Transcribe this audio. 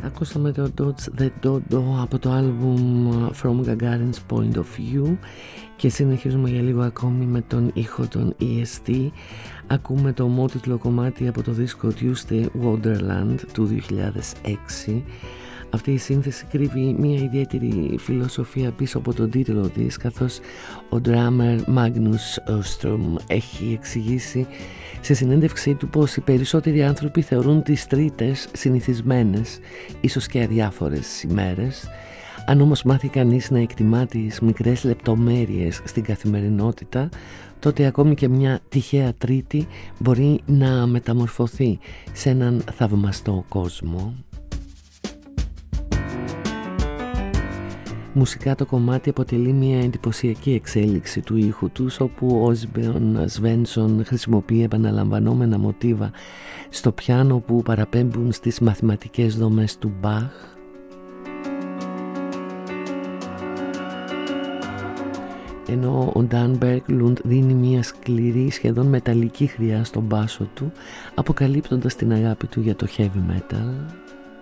Ακούσαμε το Dodge the Dodo από το άλμπουμ From Gagarin's Point of View και συνεχίζουμε για λίγο ακόμη με τον ήχο των EST. Ακούμε το ομότιτλο κομμάτι από το δίσκο Tuesday Wonderland του 2006. Αυτή η σύνθεση κρύβει μια ιδιαίτερη φιλοσοφία πίσω από τον τίτλο της, καθώς ο drummer Magnus Ostrom έχει εξηγήσει σε συνέντευξή του πως οι περισσότεροι άνθρωποι θεωρούν τις τρίτες συνηθισμένες, ίσως και αδιάφορες ημέρες. Αν όμως μάθει κανείς να εκτιμά τις μικρές λεπτομέρειες στην καθημερινότητα, τότε ακόμη και μια τυχαία τρίτη μπορεί να μεταμορφωθεί σε έναν θαυμαστό κόσμο. Μουσικά το κομμάτι αποτελεί μια εντυπωσιακή εξέλιξη του ήχου τους, όπου ο Osbjörn Svensson χρησιμοποιεί επαναλαμβανόμενα μοτίβα στο πιάνο που παραπέμπουν στις μαθηματικές δομές του Bach, ενώ ο Dan Berglund δίνει μια σκληρή, σχεδόν μεταλλική χρειά στον μπάσο του, αποκαλύπτοντας την αγάπη του για το heavy metal.